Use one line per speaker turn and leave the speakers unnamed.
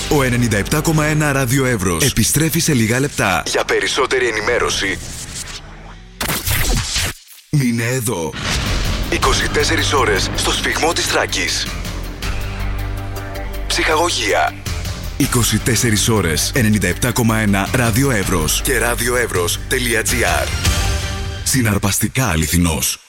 Ο 97,1 Ράδιο Εύρος επιστρέφει σε λίγα λεπτά. Για περισσότερη ενημέρωση, μείνε εδώ. 24 ώρες στο σφιγμό της Θράκης. Ψυχαγωγία. 24 ώρες 97,1 Ράδιο Εύρος και radioevros.gr. Συναρπαστικά αληθινός.